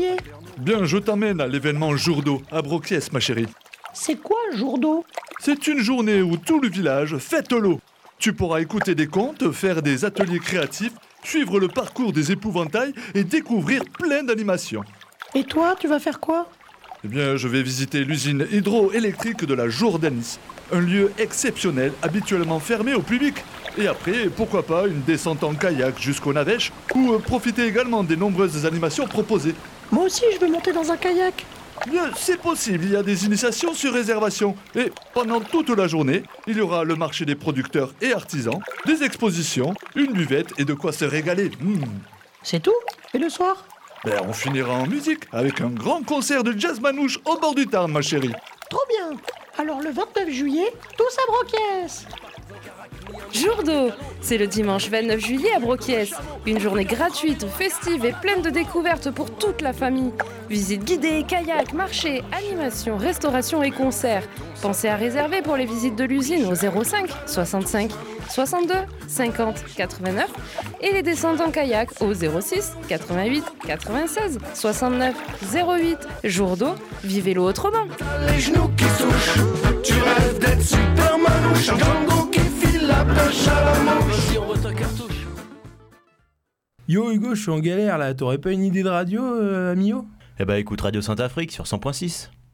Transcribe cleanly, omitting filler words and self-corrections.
juillet? Bien, je t'emmène à l'événement Jour d'eau, à Broquies, ma chérie. C'est quoi jour d'eau? C'est une journée où tout le village fête l'eau. Tu pourras écouter des contes, faire des ateliers créatifs, suivre le parcours des épouvantails et découvrir plein d'animations. Et toi, tu vas faire quoi? Eh bien, je vais visiter l'usine hydroélectrique de la Jourdanie, un lieu exceptionnel, habituellement fermé au public. Et après, pourquoi pas une descente en kayak jusqu'au Navèche, ou profiter également des nombreuses animations proposées. Moi aussi, je veux monter dans un kayak. Bien, c'est possible, il y a des initiations sur réservation. Et pendant toute la journée, il y aura le marché des producteurs et artisans, des expositions, une buvette et de quoi se régaler. C'est tout? Et le soir? Ben, on finira en musique avec un grand concert de jazz manouche au bord du Tarn, ma chérie. Trop bien. Alors le 29 juillet, tous à Broquies. Jour d'eau, c'est le dimanche 29 juillet à Broquies. Une journée gratuite, festive et pleine de découvertes pour toute la famille. Visites guidées, kayak, marché, animation, restauration et concerts. Pensez à réserver pour les visites de l'usine au 05 65 62 50 89 et les descentes en kayak au 06 88 96 69 08. Jour d'eau, vivez-le autrement. Les genoux qui touchent, tu rêves d'être super manouche, un gango qui file la pêche à la mouche. On voit ta cartouche. Yo Hugo, je suis en galère là, t'aurais pas une idée de radio, Amio? Eh bah écoute Radio Saint-Afrique sur 100.6.